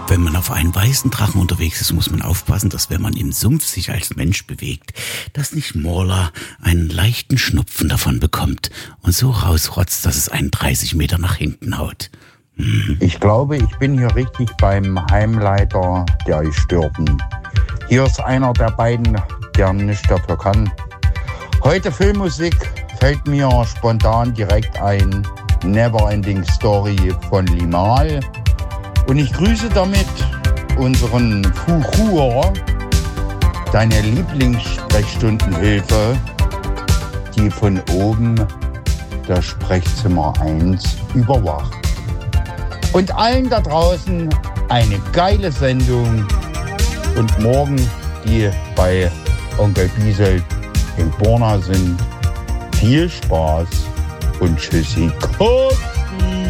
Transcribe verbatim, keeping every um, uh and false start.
Wenn man auf einem weißen Drachen unterwegs ist, muss man aufpassen, dass wenn man im Sumpf sich als Mensch bewegt, dass nicht Morla einen leichten Schnupfen davon bekommt und so rausrotzt, dass es einen dreißig Meter nach hinten haut. Hm. Ich glaube, ich bin hier richtig beim Heimleiter der Gestörten. Hier ist einer der beiden, der nicht dafür kann. Heute Filmmusik fällt mir spontan direkt ein. Neverending Story von Limahl. Und ich grüße damit unseren Fuchur, deine Lieblingssprechstundenhilfe, die von oben das Sprechzimmer eins überwacht. Und allen da draußen eine geile Sendung und morgen, die bei Onkel Biesel in Borna sind, viel Spaß und tschüssi.